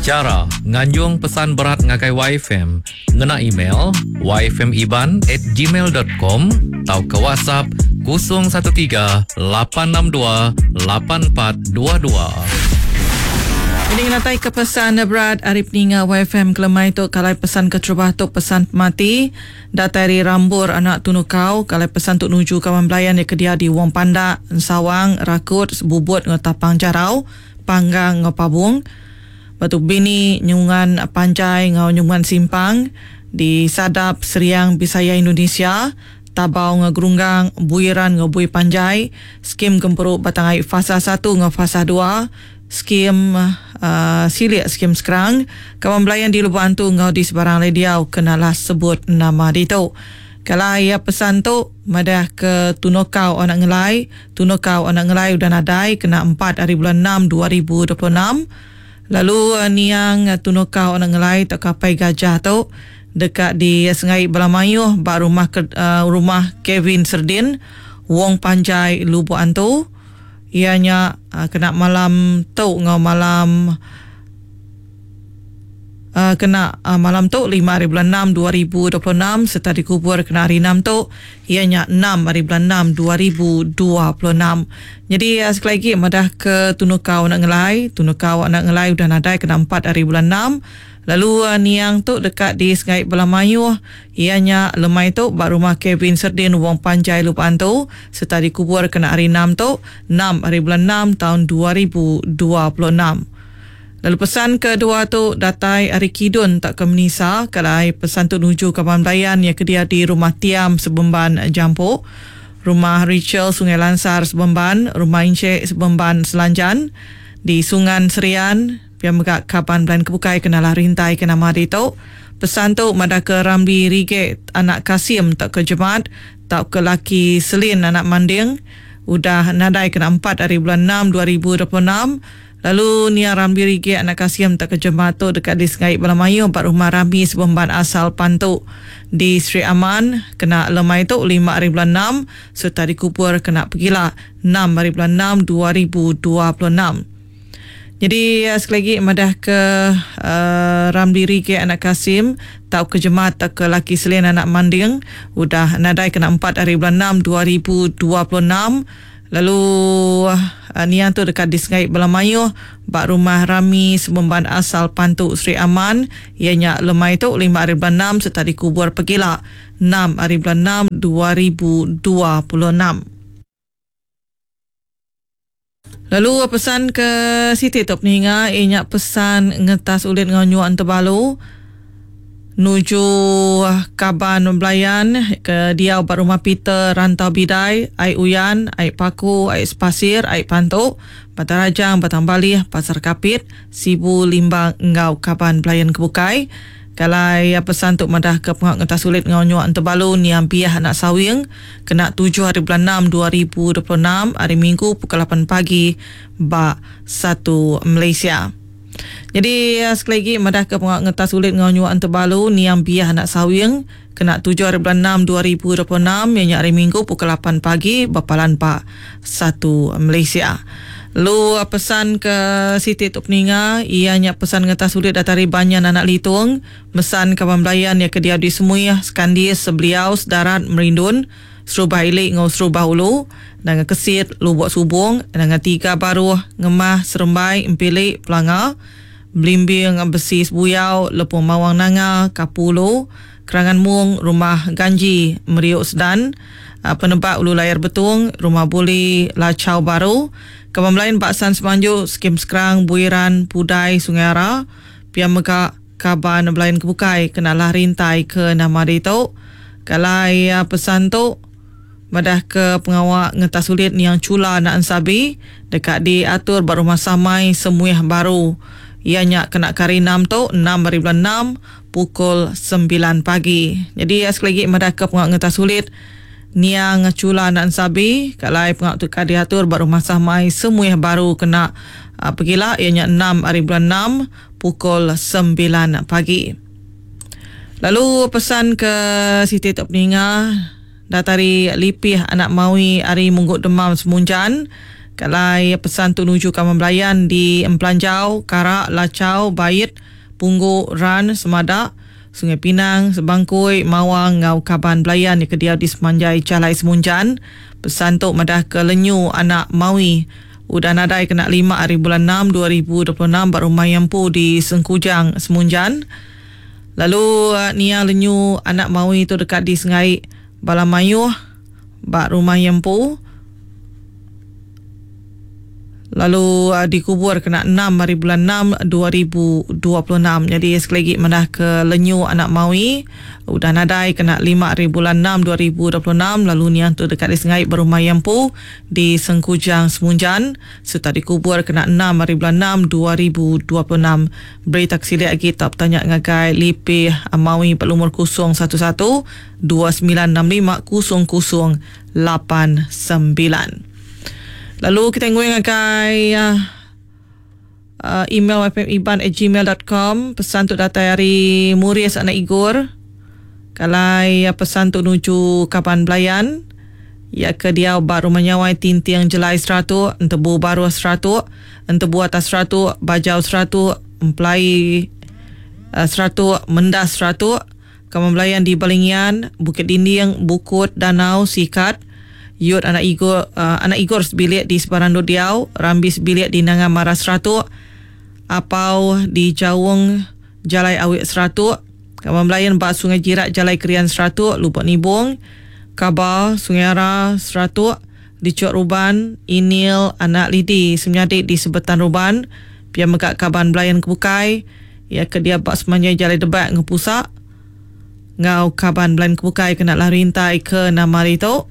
Cara nganjung pesan berat ngakai YFM ngena email yfmiban@gmail.com atau ke WhatsApp 013-862-8422. Ini natai ke pesan berat Arif Ninga YFM kelemai tu kalai pesan ke terubah tu pesan mati datari rambur anak tunukau kalai pesan tu nuju kawan belayan yang kedia di Wong Panda Sawang Rakut Bubut ngotapang jarau panggang ngopabung batu bini nyungan panjai ngau nyungan simpang di Sadap Seriang Bisaya Indonesia tabau ngegrunggang buiran ngebui panjai skim gemperuk batangai fasa 1 nge fasa 2 skim silik skim sekarang kawan belayan di Lubang tu ngau di sebarang lediau kenalah sebut nama itu. Kalau ia pesan tu madah ke tunukau anak ngelai udah nadai kena 4 hari bulan 6 2026. Lalu niang tunukau anak ngelai tak kapai gajah tu dekat di Sengai Belamayuh bak rumah Kevin Serdin Wong Panjai Lubuk Antu. Ianya kena malam tu ngau malam malam tu 5 hari bulan 6 2026 serta dikubur kena hari 6 tu ianya 6 hari bulan 6 2026. Jadi sekali lagi madah ke tunukau anak ngelai udah nadai kena 4 hari bulan 6. Lalu niang tu dekat di Sengai Belamayuh ianya lemai tu bak rumah Kevin Serdin Wong Panjai Lupaan tu serta dikubur kena hari 6 tu 6 hari bulan 6 tahun 2026. Lalu pesan kedua tu datai Ari Kidun tak ke Menisa kalai pesan tu nuju kawan belayan yang kedia di rumah Tiam Sebemban Jampo, rumah Rachel Sungai Lansar Sebemban, rumah Encik Sebemban Selanjan di Sungan Serian yang megak kapan belayan kebukai kenalah rintai kena mari tu. Pesan tu madah ke Ramli Rigit anak Kasim tak ke Jemaat tak ke laki Selin anak Manding udah nadai kena 4 hari bulan 6 2026. Lalu Nia Ramli Rigit anak Kasim tak ke Jemaat tu dekat di Sengai Belamayuh empat rumah Rami Sebemban asal Pantuk di Sri Aman kena lemai tu 5 hari bulan 6 serta dikubur kena pergilah 6 hari bulan 6 2026. Jadi sekali lagi madah ke Ramli Rigit anak Kasim tak ke Jemaat tak ke laki Selin anak Manding udah nadai kena 4 hari bulan 6 2026. Lalu nian tu dekat di Sengai Belamayuh bak rumah Rami Sebemban asal Pantuk Sri Aman ianya lemai tu 5 hari bulan 6 serta dikubur pergilah 6 hari bulan 6 2026. Lalu pesan ke Siti Top Ninga ianya pesan ngetas ulit nganyuan terbalu nuju Kaban Belayan ke dia ubat rumah Peter Rantau Bidai ai Uyan ai Paku ai Pasir ai Pantuk Batang Rajang Batang Balih Pasar Kapit Sibu Limbang Engau Kaban Belayan Kebukai. Kalau pesan tu madah ke pengak ngetas sulit nganyuan terbalu niam piah anak sawing kena 7 hari bulan 6 2026 hari Minggu pukul 8 pagi bak 1 Malaysia. Jadi sekali lagi madah ke pengak ngetas sulit nganyuan terbalu niam piah anak sawing kena 7 hari bulan 6 2026 yang hari Minggu pukul 8 pagi bapalan bak 1 Malaysia. Lalu pesan ke Siti Tok Ninga ianya pesan ngetas sulit datari banyan anak litung mesan kawan belayan yang kedia di Semui Skandis Sebeliau Sedarat Merindun Serubah Ilik ngau Serubah Ulu dengan Kesit Lubuk Subung dengan 3 Baruh Ngemah Serembai Empilik Pelanga Belimbing Besi Sebuyau Lepung Mawang Nanga Kapulu Kerangan Mung Rumah Ganji Meriuk Sedan Penebak Ulu Layar Betung Rumah Buli Lacau Baru Kawan Melayan Baksan Semanjuk Skim Sekerang Buiran Pudai Sungai Ara Pian Megak Kaban Melayan Kebukai kenalah rintai ke nama itu. Kalau pesan tu madah ke pengawak ngetas sulit yang cula nak ansabi dekat diatur berumah samai Semuih Baru ianya kena kari 6 tu 6 hari bulan 6 pukul 9 pagi. Jadi sekali lagi madah ke pengawak ngetas sulit niang cula nak sabi kalau pengak tu diatur baru masa mai Semuih Baru kena pergilah ianya 6 hari bulan 6 pukul 9 pagi. Lalu pesan ke Siti Tok Ninga datari Lipih anak Mawi hari Munggut Demam Semunjan Kalai pesan tu nuju Kampung Belayan di Empelanjau, Karak, Lacau, Bait, Pungguk, Ran, Semadak, Sungai Pinang, Sebangkoi, Mawang, Ngau Kaban Belayan yang kediau di Semanjai Calai Semunjan. Pesan tu madah ke Lenyu anak Mawi. Udah nadai kena 5 hari bulan 6 2026 baru mayampu di Sengkujang Semunjan. Lalu Nia Lenyu anak Mawi tu dekat di Sengai Balamayuh bak rumah Yempu. Lalu dikubur kena 6 hari bulan 6 2026. Jadi sekali lagi mendah ke Lenyu anak Mawi. Udah nadai kena 5 hari bulan 6 2026. Lalu nian tu dekat di Sengai berumah Yempu di Sengkujang Semunjan. Serta dikubur kena 6 hari bulan 6 2026. Berita kesiliak lagi tak bertanya ngagai Lipi Mawi berumur 011 2965 0089. Lalu kita ngui ngagai email fmiban@gmail.com. Pesan tu datang dari Muris anak Igor. Kalai pesan tu nuju Kapan Belayan. Ya ke dia baru menyawai tintiang jelai 100, entebu baru 100, entebu atas 100, bajau 100, empelai 100, mendas 100. Kapan Belayan di Balingian, Bukit Dinding, Bukut, Danau, Sikat. Yud anak Igor sebilik di Separando Diau, Rambis sebilik di Nangan Maras 100, Apau di Jawung Jalai Awik 100, Kampung Belayan Bak Sungai Jirat Jalai Krian 100, Lubuk Nibung, Kabah Sungai Ara 100, di Cok Ruban, Inil anak Lidi Semnyadik di Sebetan Ruban, Pia Megak Kaban Belayan Kebukai, ya ke dia Bak Semanjai Jalai Debat Ngepusak, Ngau Kaban Belayan Kebukai kena lah rintai ke nama itu.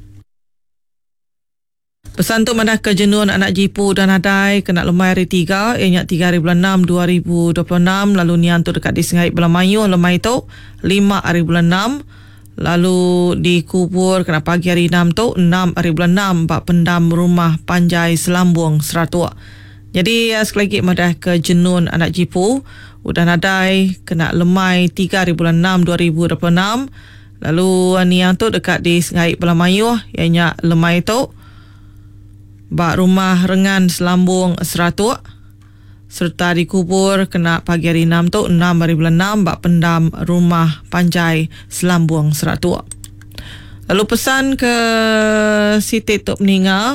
Pesan tu mandah ke Jenun anak Jipu dan Adai kena lemai hari 3, ianya 3 hari bulan 6 2026. Lalu nian tu dekat di Sengai Belamayu, lemai tu 5 hari bulan 6. Lalu dikubur kena pagi hari 6 tu 6 hari bulan 6 bak pendam rumah Panjai Selambung Seratua. Jadi sekali lagi mandah ke Jenun anak Jipu udah Adai kena lemai 3 hari bulan 6 2026. Lalu nian tu dekat di Sengai Belamayu, ianya lemai tu bak rumah Rengan Selambung 100 serta dikubur kena pagi hari 6 tu 6 hari bulan 6 bak pendam rumah Panjai Selambung 100. Lalu pesan ke Siti Tok Meninga,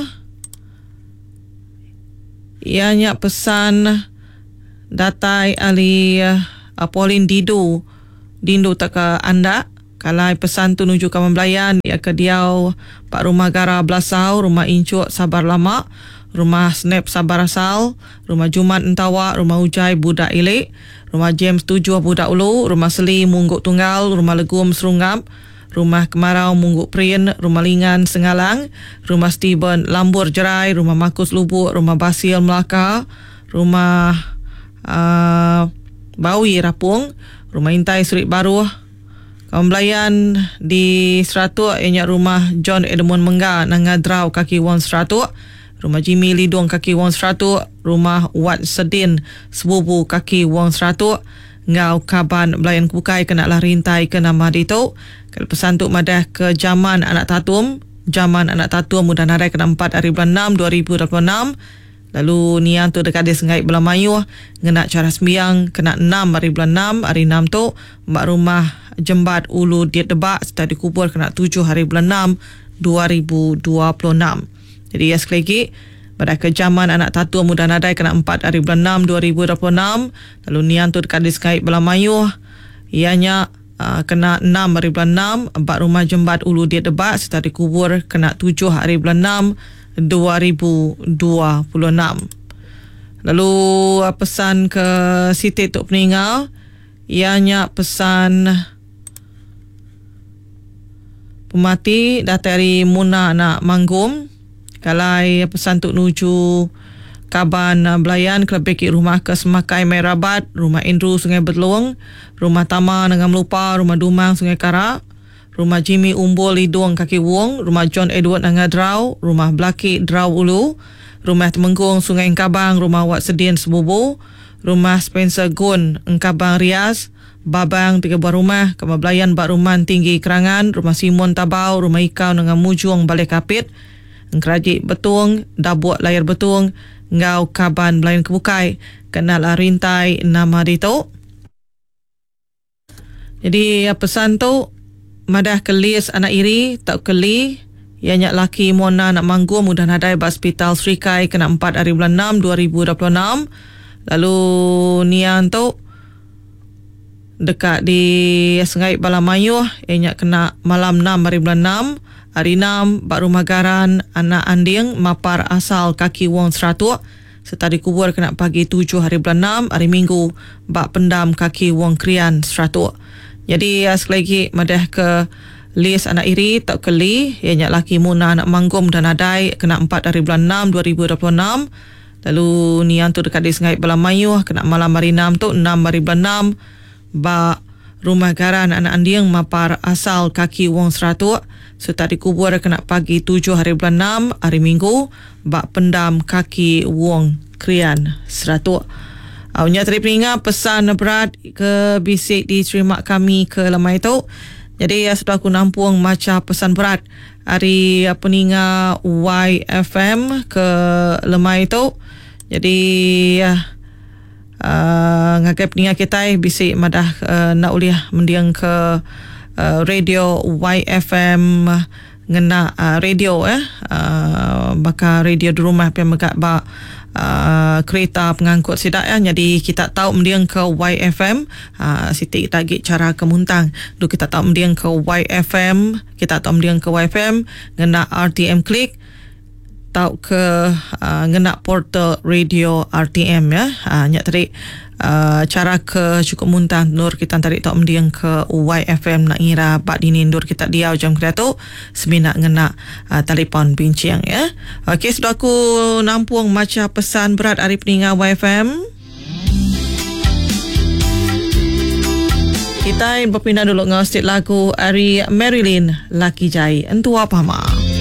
ianya pesan datai ali Pauline Dindo tak ke anda. Kalai pesan tu nuju Kampung Belayan, ia ke Diau, Pak Rumah Gara Belasau, Rumah Incuk Sabar Lama, Rumah Snap Sabar Asal, Rumah Jumat Entawa, Rumah Ujai Budak Ilik, Rumah James 7 Budak Ulu, Rumah Seli Mungguk Tunggal, Rumah Legum Serungap, Rumah Kemarau Mungguk Prien, Rumah Lingan Sengalang, Rumah Steven Lambur Jerai, Rumah Markus Lubuk, Rumah Basil Melaka, Rumah Bawi Rapung, Rumah Intai Surit Baru, Kampung Belayan di 100, ianya rumah John Edmund Mengga Nangadrau Kaki Wong 100, rumah Jimmy Lidong Kaki Wong 100, rumah Wat Sedin Sebubu Kaki Wong 100, Ngau Kaban Belayan Kebukai kena lah rintai ke nama dito. Kalau pesan tu madah ke Jaman Anak Tatum mudah nadai kena 4 hari bulan 6 2026. Lalu nian tu dekat di Sengai Belamayu ngena cara sembiang kena 6 hari bulan 6, hari 6 tu mbak rumah Jembat Ulu Diet Debak serta dikubur kena 7 hari bulan 6 2026. Jadi ya sekali lagi pada kejaman anak tatu muda nadai kena 4 hari bulan 6 2026. Lalu nian tu dekat di Sengai Belamayu ianya kena 6 hari bulan 6 mbak rumah Jembat Ulu Diet Debak serta dikubur kena 7 hari bulan 6 2026. Lalu pesan ke Siti Tok Meninga, ianya pesan pemati dari Muna Anak Manggum. Kalai pesan tu nuju Kaban Belayan, kelebih rumah ke Semakai Merabat, rumah Indru Sungai Betelung, rumah Tama Nengam Lupa, rumah Dumang Sungai Karak, rumah Jimmy Umbul Lidong Kaki Wong, rumah John Edward Nangadrau, rumah Blaki Drau Ulu, rumah Temenggung Sungai Engkabang, rumah Wat Sedin Sebubu, rumah Spencer Gun Engkabang Rias, Babang 3 buah rumah, Kampung Belayan Bak Ruman Tinggi Kerangan, rumah Simon Tabau, rumah Ikau dengan Mujung Balai Kapit, Ngerajik betung, dabuak layar betung, ngau kaban belayan kebukai, kenal rintai nama dito. Jadi pesan tu, madah kelis anak iri, tak keli, ianya laki Mona nak manggu mudah nadai ba hospital Serikai kena 4 hari bulan 6 2026. Lalu nian tu dekat di Sengai Balamayu, ianya kena malam 6 hari bulan 6. Hari 6 bak rumah garan anak anding mapar asal kaki wong seratuk serta dikubur kena pagi 7 hari bulan 6. Hari Minggu bak pendam kaki wong krian seratuk. Jadi sekali lagi madah ke lis anak iri tak keli, ianya laki Muna anak manggum dan adai kena 4 hari bulan 6 2026. Lalu nian tu dekat di Sengai Balamayu kena malam hari 6 tu 6 hari bulan 6 bak rumah garan anak anding mapar asal kaki wong seratuk serta dikubur kena pagi 7 hari bulan 6. Hari Minggu bak pendam kaki wong krian seratuk. Awaknya terima pesan berat ke bisik diterima kami ke lemai tu. Jadi sudah aku nampung macam pesan berat hari peninga YFM ke lemai tu. Jadi ngagai peninga kita bisik madah nak uliah mendiang ke radio YFM ngena radio baka radio di rumah pi megak ba kereta pengangkut sidak jadi kita tahu mendiang ke YFM siti kita gi cara kemuntang du kita tahu mendiang ke YFM, kita tahu mendiang ke YFM ngena RTM klik tahu ke ngena portal radio RTM nya tadi cara ke cukup muntang nur kita tarik tahu mendiang ke YFM nak ngira bak dini nur kita diau jam kereta tu semina ngena telefon bincang Okey, sudah aku nampung macam pesan berat hari peninga YFM. Kita berpindah dulu ngau stik lagu Ari Marilyn Lucky Jai Entua Pama.